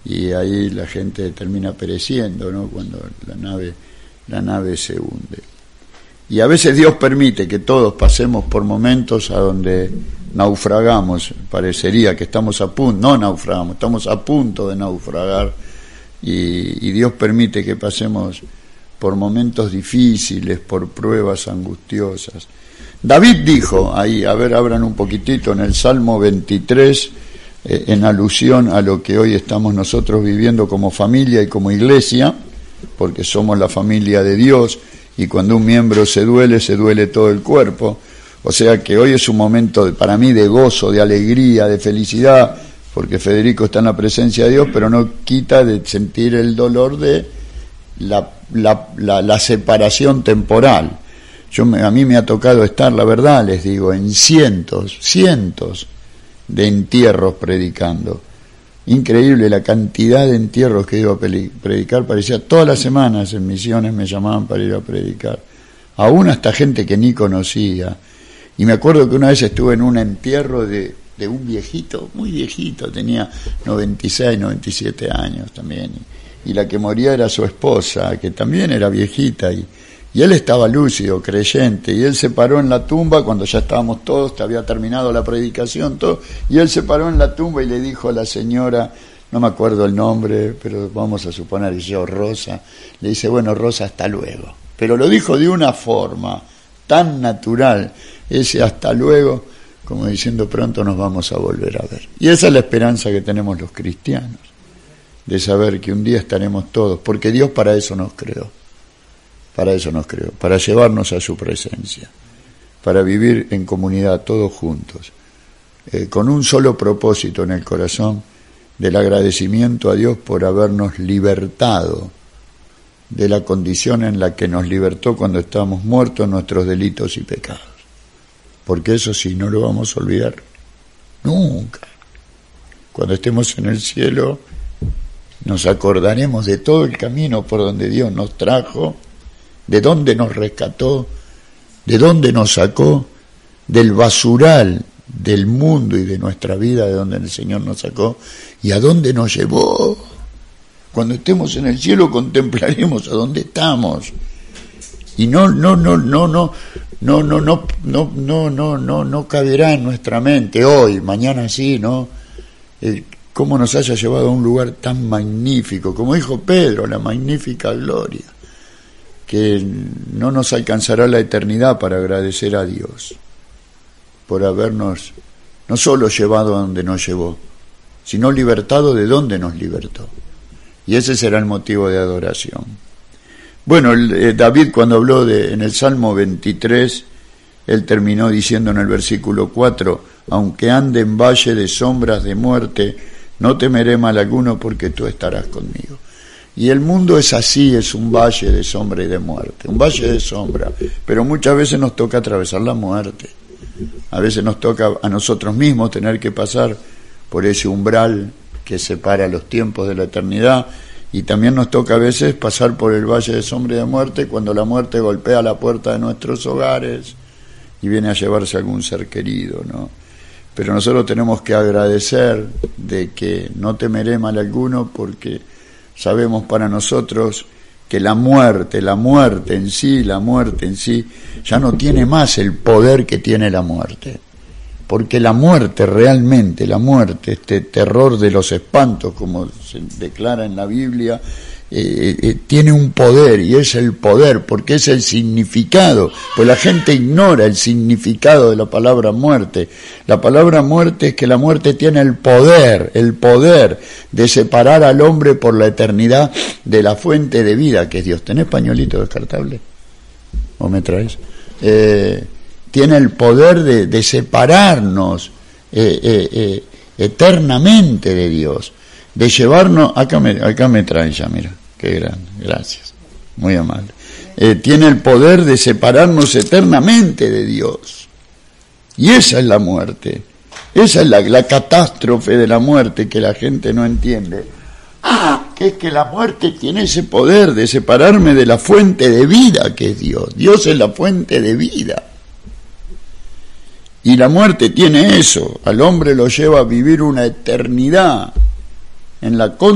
y ahí la gente termina pereciendo, ¿no? Cuando la nave se hunde. Y a veces Dios permite que todos pasemos por momentos a donde naufragamos, parecería que estamos no naufragamos, estamos a punto de naufragar, y Dios permite que pasemos por momentos difíciles, por pruebas angustiosas. David dijo, ahí, a ver, abran un poquitito, en el Salmo 23, en alusión a lo que hoy estamos nosotros viviendo como familia y como iglesia, porque somos la familia de Dios, y cuando un miembro se duele todo el cuerpo. O sea que hoy es un momento para mí de gozo, de alegría, de felicidad, porque Federico está en la presencia de Dios, pero no quita de sentir el dolor de la separación temporal. A mí me ha tocado estar, la verdad les digo, en cientos de entierros predicando. Increíble la cantidad de entierros que iba a predicar, parecía todas las semanas en misiones me llamaban para ir a predicar, aún hasta gente que ni conocía. Y me acuerdo que una vez estuve en un entierro de un viejito, muy viejito, tenía 96, 97 años también, y la que moría era su esposa, que también era viejita, y él estaba lúcido, creyente, y él se paró en la tumba cuando ya estábamos todos, había terminado la predicación, todo, y él se paró en la tumba y le dijo a la señora, no me acuerdo el nombre, pero vamos a suponer que yo, Rosa, le dice, bueno, Rosa, hasta luego. Pero lo dijo de una forma tan natural, ese hasta luego, como diciendo, pronto nos vamos a volver a ver. Y esa es la esperanza que tenemos los cristianos, de saber que un día estaremos todos, porque Dios para eso nos creó. Para llevarnos a su presencia, para vivir en comunidad todos juntos, con un solo propósito en el corazón, del agradecimiento a Dios por habernos libertado de la condición en la que nos libertó cuando estábamos muertos en nuestros delitos y pecados. Porque eso sí, no lo vamos a olvidar nunca. Cuando estemos en el cielo, nos acordaremos de todo el camino por donde Dios nos trajo, de dónde nos rescató, de dónde nos sacó, del basural del mundo y de nuestra vida, de donde el Señor nos sacó, y a dónde nos llevó. Cuando estemos en el cielo contemplaremos a dónde estamos. Y no caberá en nuestra mente hoy, mañana sí, ¿no? Cómo nos haya llevado a un lugar tan magnífico, como dijo Pedro, la magnífica gloria, que no nos alcanzará la eternidad para agradecer a Dios por habernos no solo llevado a donde nos llevó, sino libertado de donde nos libertó. Y ese será el motivo de adoración. Bueno, David cuando habló en el Salmo 23, él terminó diciendo en el versículo 4, aunque ande en valle de sombras de muerte, no temeré mal alguno porque tú estarás conmigo. Y el mundo es así, es un valle de sombra y de muerte, un valle de sombra, pero muchas veces nos toca atravesar la muerte. A veces nos toca a nosotros mismos tener que pasar por ese umbral que separa los tiempos de la eternidad, y también nos toca a veces pasar por el valle de sombra y de muerte cuando la muerte golpea la puerta de nuestros hogares y viene a llevarse a algún ser querido, ¿no? Pero nosotros tenemos que agradecer de que no temeré mal alguno, porque sabemos para nosotros que la muerte en sí, ya no tiene más el poder que tiene la muerte. Porque la muerte realmente, este terror de los espantos, como se declara en la Biblia, tiene un poder, y es el poder, porque es el significado. Pues la gente ignora el significado de la palabra muerte. La palabra muerte es que la muerte tiene el poder de separar al hombre por la eternidad de la fuente de vida que es Dios. ¿Tenés pañuelito descartable? ¿O me traes? Tiene el poder de separarnos eternamente de Dios, de llevarnos, acá me traen ya, mira, qué grande, gracias, muy amable. Tiene el poder de separarnos eternamente de Dios, y esa es la muerte, esa es la catástrofe de la muerte que la gente no entiende. Que es que la muerte tiene ese poder de separarme de la fuente de vida que es Dios. Dios es la fuente de vida. Y la muerte tiene eso, al hombre lo lleva a vivir una eternidad en la